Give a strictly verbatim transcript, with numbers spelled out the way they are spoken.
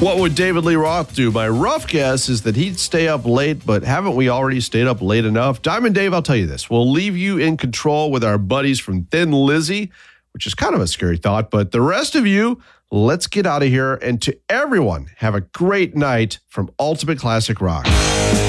What would David Lee Roth do? My rough guess is that he'd stay up late, but haven't we already stayed up late enough? Diamond Dave, I'll tell you this. We'll leave you in control with our buddies from Thin Lizzy, which is kind of a scary thought, but the rest of you, let's get out of here. And to everyone, have a great night from Ultimate Classic Rock.